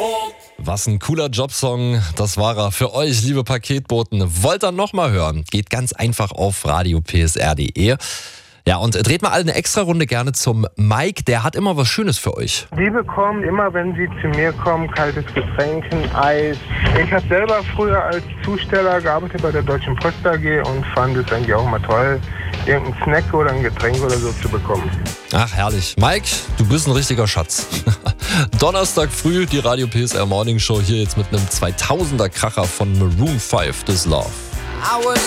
Was ein cooler Jobsong, das war er für euch, liebe Paketboten. Wollt ihr nochmal hören? Geht ganz einfach auf radiopsr.de. Ja, und dreht mal alle eine extra Runde gerne zum Mike, der hat immer was Schönes für euch. Die bekommen immer, wenn sie zu mir kommen, kaltes Getränk, ein Eis. Ich habe selber früher als Zusteller gearbeitet bei der Deutschen Post AG und fand es eigentlich auch mal toll, irgendeinen Snack oder ein Getränk oder so zu bekommen. Ach, herrlich. Mike, du bist ein richtiger Schatz. Donnerstag früh die Radio PSR Morning Show hier jetzt mit einem 2000er Kracher von Maroon 5, This Love.